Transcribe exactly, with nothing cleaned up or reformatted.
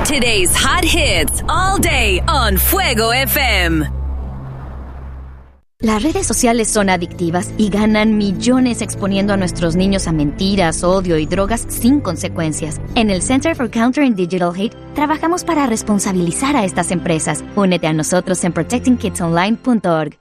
Today's hot hits all day on Fuego F M. Las redes sociales son adictivas y ganan millones exponiendo a nuestros niños a mentiras, odio y drogas sin consecuencias. En el Center for Countering Digital Hate trabajamos para responsabilizar a estas empresas. Únete a nosotros en protecting kids online punto org.